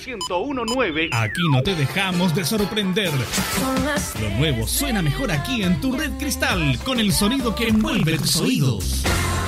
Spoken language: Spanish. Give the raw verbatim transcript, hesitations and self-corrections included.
ciento uno punto nueve. Aquí no te dejamos de sorprender. Lo nuevo suena mejor aquí en tu Red Cristal, con el sonido que envuelve tus oídos.